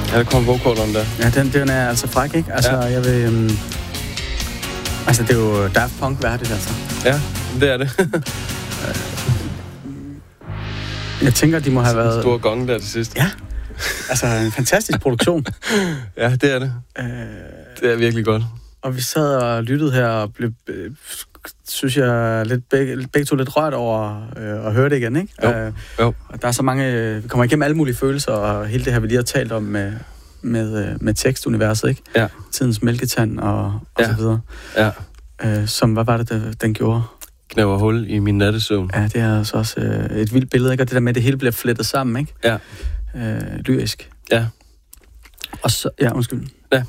Ja, der kom vocalen der. Ja, den er altså fræk, ikke? Altså, ja. Jeg vil... altså, det er jo Daft Punk værdigt, altså. Ja, det er det. Jeg tænker, de må have været... En stor gong der til sidst. Ja. Altså, en fantastisk produktion. Ja, det er det. Det er virkelig godt. Og vi sad og lyttede her og blev, synes jeg, begge to lidt rørt over at høre det igen, ikke? Jo. Og der er så mange... Vi kommer igennem alle mulige følelser, og hele det her, vi lige har talt om med tekstuniverset, ikke? Ja. Tidens mælketand og så videre. Ja. Som, hvad var det, den gjorde? Knæver hul i min nattesøvn. Ja, det er altså også et vildt billede, ikke? Og det der med, at det hele bliver flettet sammen, ikke? Ja. Lyrisk. Ja. Og så... Ja, undskyld. Ja.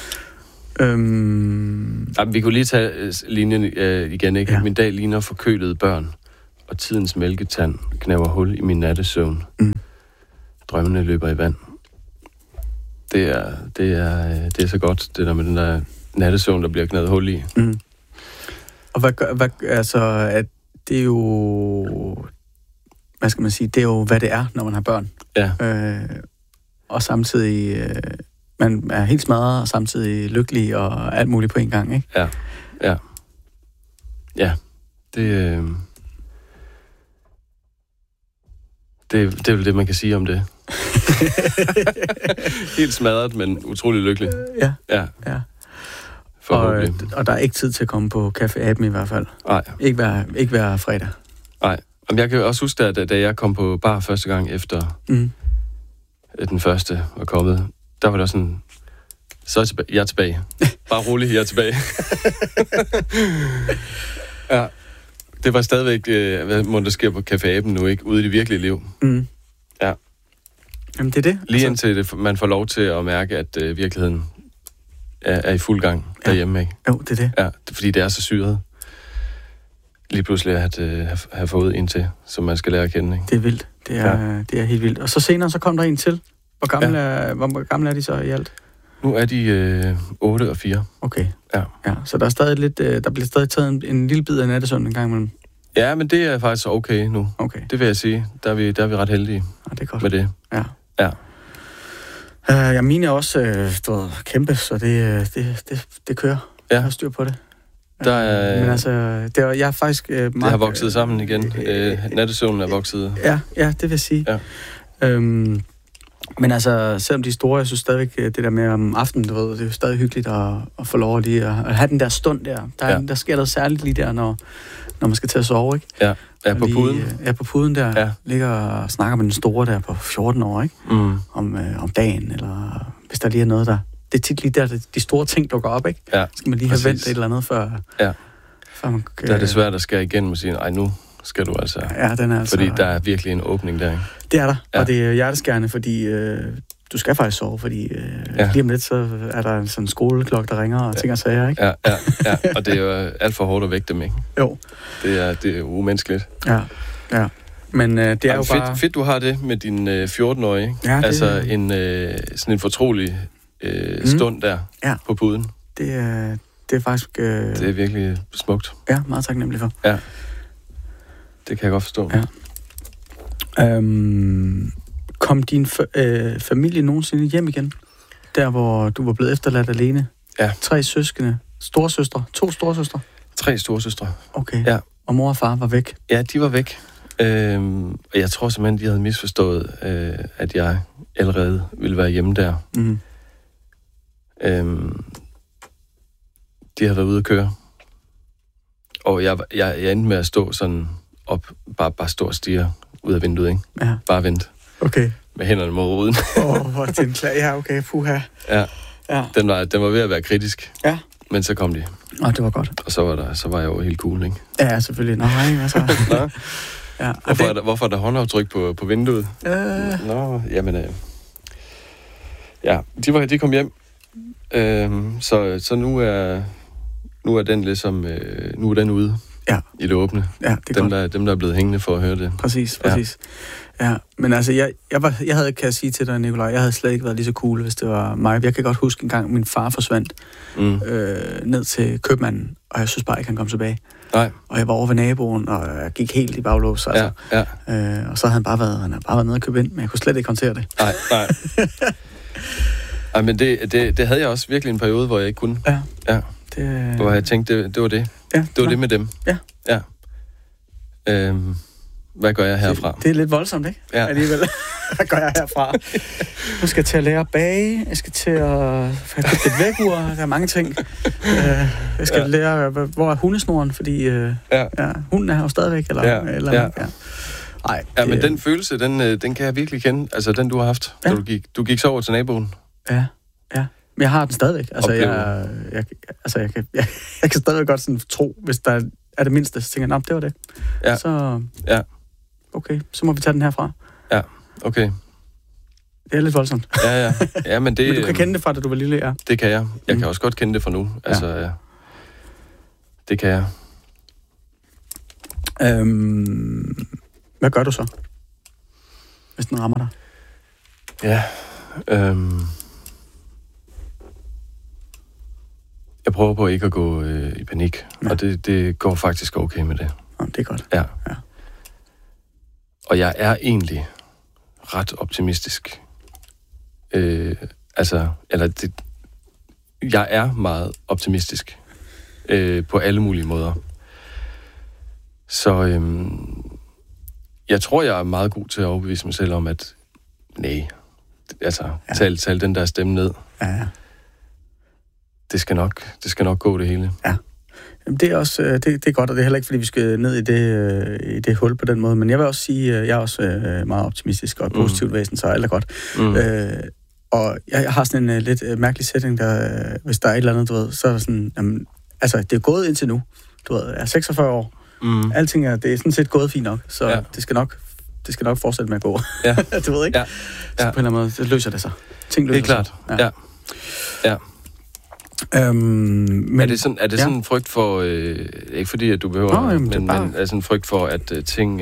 Vi kunne lige tage linjen igen, ikke? Ja. Min dag ligner forkølede børn, og tidens mælketand knæver hul i min nattesøvn. Drømmene løber i vand. Det er så godt, det der med den der nattesøvn, der bliver knævet hul i. Og hvad altså, at det er jo... Hvad skal man sige? Det er jo, hvad det er, når man har børn. Ja. Og samtidig... man er helt smadret, og samtidig lykkelig, og alt muligt på en gang, ikke? Ja. Ja. Det er vel det, man kan sige om det. Helt smadret, men utrolig lykkelig. Ja. Og der er ikke tid til at komme på Café-appen i hvert fald. Nej. Ikke hver fredag. Nej. Men jeg kan også huske, da jeg kom på bar første gang efter den første var kommet, der var det også sådan, så jeg er tilbage. Bare rolig, jeg er tilbage. Ja. Det var stadigvæk, hvad må der sker på Café-appen nu, ikke? Ude i det virkelige liv. Ja. Jamen, det er det. Lige indtil man får lov til at mærke, at virkeligheden er i fuld gang derhjemme, ikke? Jo, det er det. Ja, fordi det er så syret. Lige pludselig at have fået en til, som man skal lære at kende, ikke? Det er vildt. Det er helt vildt. Og så senere, så kom der en til. Hvor gamle er de så i alt? Nu er de 8 og 4. Okay. Ja. Så der er stadig lidt, der bliver stadig taget en lille bid af nattesøvn en gang imellem. Ja, men det er faktisk okay nu. Okay. Det vil jeg sige. Der er vi ret heldige det er godt. med det. Ja. Mine er også kæmpe, så det kører. Ja. Jeg har styr på det. Der er, men altså, jeg er faktisk meget... Det har vokset sammen igen. Nattesøvnen er vokset. Ja, det vil jeg sige. Ja. Men altså, selvom de er store, jeg synes stadigvæk, det der med om aftenen, du ved, det er jo stadig hyggeligt at få lov lige at have den der stund der. Der sker noget særligt lige der, når man skal til at sove, ikke? Ja, på puden. Ja, på puden der. Ja. Ligger og snakker med den store der på 14 år, ikke? Om dagen, eller hvis der lige er noget der... Det er tit lige der, de store ting dukker op, ikke? Ja, skal man lige have vendt et eller andet, før man... Der er det svært at skære igennem og sige, ej, nu skal du altså... Ja, den er altså... Fordi der er virkelig en åbning der, ikke? Det er der, og det er hjerteskærende, fordi du skal faktisk sove, fordi lige om lidt, så er der sådan en skoleklokke, der ringer og ting og sager, ikke? Ja, og det er jo alt for hårdt at vække dem, ikke? Jo. Det er umenneskeligt. Ja. Men det er jo fedt, bare... Fedt, du har det med din 14-årige, ikke? Ja, det... Altså sådan en fortrolig stund der på puden. Det er faktisk... Det er virkelig smukt. Ja, meget taknemmelig for. Ja. Det kan jeg godt forstå. Ja. Kom din familie nogensinde hjem igen? Der, hvor du var blevet efterladt alene? Ja. 3 søskende. Storesøstre? 2 storesøstre? 3 storesøstre. Okay. Ja. Og mor og far var væk? Ja, de var væk. Og jeg tror simpelthen, de havde misforstået, at jeg allerede ville være hjemme der. De havde været ude at køre. Og jeg endte med at stå sådan op, bare stå og stirre ud af vinduet, ikke? Ja. Bare vente. Okay. Med hænderne mod ruden. Hvor til en klar. Ja, okay, puha. Ja. Den var ved at være kritisk. Ja. Men så kom de. Det var godt. Og så var jeg jo helt cool, ikke? Ja, selvfølgelig. Nej, altså. Ja. Hvorfor er der håndaftryk på vinduet? Jamen... Ja, de kom hjem. Så nu er den ligesom... nu er den ude i det åbne. Ja, det er dem, der er blevet hængende for at høre det. Præcis. Ja, men altså, jeg havde, kan jeg sige til dig, Nikolaj, jeg havde slet ikke været lige så cool, hvis det var mig. Jeg kan godt huske en gang, min far forsvandt ned til købmanden, og jeg synes bare ikke, han kom tilbage. Nej. Og jeg var over ved naboen, og jeg gik helt i baglås. Altså. Og så havde han bare været nede og købe ind, men jeg kunne slet ikke håndtere det. Nej. Ej, men det havde jeg også virkelig en periode, hvor jeg ikke kunne. Ja. Hvor jeg tænkte, det var det. Ja, det var det med dem. Ja. Hvad gør jeg herfra? Det er lidt voldsomt, ikke? Ja. Alligevel. Hvad gør jeg herfra? Nu skal jeg til at lære at bage. Jeg skal til at have købt et vækkeur. Der er mange ting. Jeg skal lære, hvor er hundesnoren, fordi hunden er her jo stadigvæk. Eller. Ej, ja, men den følelse, den kan jeg virkelig kende. Altså den, du har haft, da du gik så over til naboen. Ja. Men jeg har den stadigvæk. Altså, jeg kan stadigvæk godt sådan tro, hvis der er det mindste, så tænker jeg, det var det. Ja. Så, okay, så må vi tage den herfra. Ja, okay. Det er lidt voldsomt. Ja, men det... Men du kan kende det fra, da du var lille, ja. Det kan jeg. Jeg kan også godt kende det fra nu. Altså, det kan jeg. Hvad gør du så, hvis den rammer dig? Ja, jeg prøver på ikke at gå i panik, og det går faktisk okay med det. Det er godt. Ja. Og jeg er egentlig ret optimistisk. Jeg er meget optimistisk på alle mulige måder. Så jeg tror, jeg er meget god til at overbevise mig selv om, at tal den der stemme ned. Ja. Det skal nok gå det hele. Ja. Jamen, det er også det er godt, og det er heller ikke, fordi vi skal ned i det hul på den måde. Men jeg vil også sige, at jeg er også meget optimistisk og et positivt væsen, så alt er godt. Og jeg har sådan en lidt mærkelig setting, der hvis der er et eller andet, du ved, så er der sådan, jamen, altså, det er gået indtil nu. Du ved, jeg er 46 år. Alting det er sådan set gået fint nok, så det skal nok fortsætte med at gå. Ja. Du ved ikke? Ja. Så på en eller anden måde, så løser det sig. Ting løser sig. Det er klart. Ja. Men er det sådan en frygt for, ikke fordi at du behøver, men er sådan en frygt for, at ting,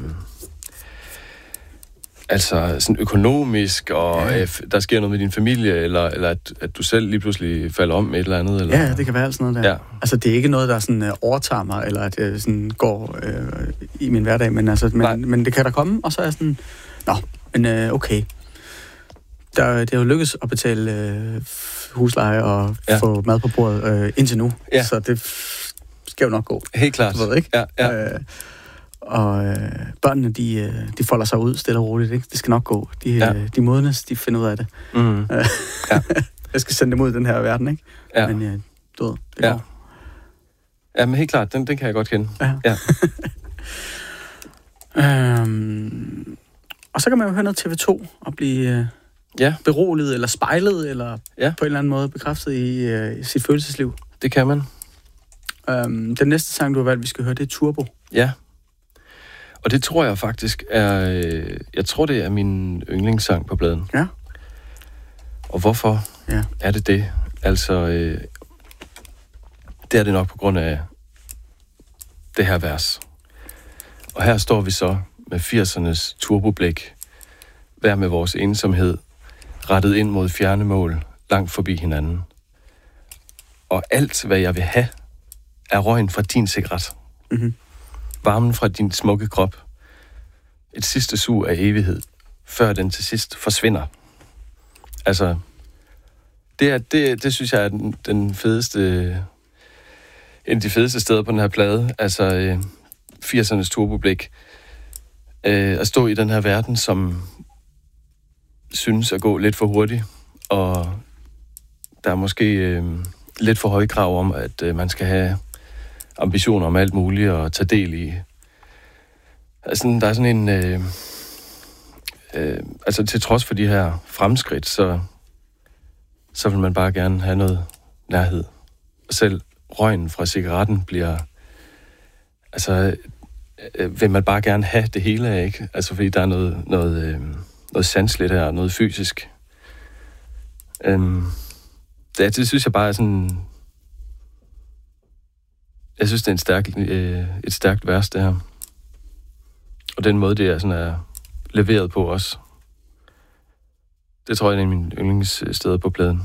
altså sådan økonomisk, og der sker noget med din familie, eller at du selv lige pludselig falder om med et eller andet? Eller? Ja, det kan være alt sådan noget der. Ja. Altså, det er ikke noget, der sådan overtager mig, eller at jeg sådan går i min hverdag, men det kan der komme, og så er jeg sådan, okay. Det har jo lykkedes at betale husleje og få mad på bordet indtil nu, så det skal jo nok gå. Helt klart. Du ved, ikke? Ja. Og børnene, de folder sig ud stille og roligt, ikke? Det skal nok gå. De modnes, de finder ud af det. Jeg skal sende dem ud i den her verden, ikke? Ja. Men du ved, det går. Ja, men helt klart, den kan jeg godt kende. Ja. Og så kan man jo høre noget TV2 og blive beroliget eller spejlet, eller på en eller anden måde bekræftet i sit følelsesliv. Det kan man. Den næste sang, du har valgt, vi skal høre, det er Turbo. Ja. Og det tror jeg faktisk jeg tror, det er min yndlingssang på pladen. Ja. Og hvorfor er det det? Altså, det er det nok på grund af det her vers. Og her står vi så med 80'ernes turboblik, hver med vores ensomhed, rettet ind mod fjerne mål, langt forbi hinanden. Og alt, hvad jeg vil have, er røgen fra din cigaret. Mm-hmm. Varmen fra din smukke krop. Et sidste sug af evighed, før den til sidst forsvinder. Altså, det synes jeg er den fedeste, en af de fedeste steder på den her plade. Altså, 80'ernes turboblik. At stå i den her verden, som synes at gå lidt for hurtigt, og der er måske lidt for høje krav om, at man skal have ambitioner om alt muligt og tage del i. Altså, der er sådan en... altså, til trods for de her fremskridt, så vil man bare gerne have noget nærhed. Og selv røgen fra cigaretten bliver... Altså, vil man bare gerne have det hele af, ikke? Altså, fordi der er noget sanseligt her, noget fysisk. Det synes jeg bare er sådan... Jeg synes, det er et stærkt vers, det her. Og den måde, det er sådan er leveret på også. Det tror jeg, det er min yndlingssteder på pladen.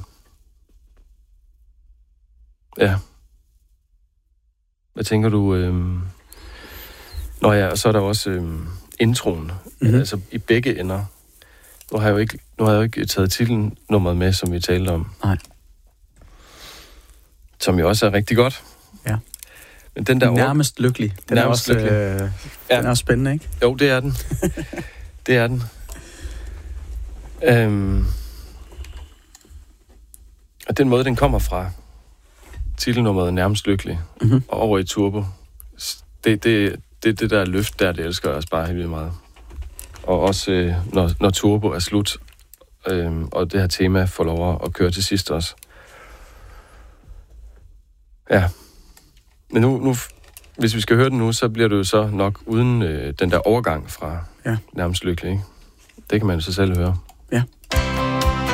Ja. Hvad tænker du? Og så er der også introen. Mm-hmm. Altså i begge ender. Nu har jeg jo ikke taget titelnummeret med, som vi talte om. Nej. Som jo også er rigtig godt. Ja. Men den der Nærmest lykkelig. Den Nærmest er også, lykkelig. Den er også spændende, ikke? Jo, det er den. Det er den. Og den måde, den kommer fra, titelnummeret Nærmest lykkelig, og over i Turbo, det der løft der, det elsker jeg også bare helt vildt meget. Og også når Turbo er slut, og det her tema får lov at køre til sidst også. Ja. Men nu hvis vi skal høre den nu, så bliver det jo så nok uden den der overgang fra Nærmest lykkelig, ikke? Det kan man så selv høre. Ja.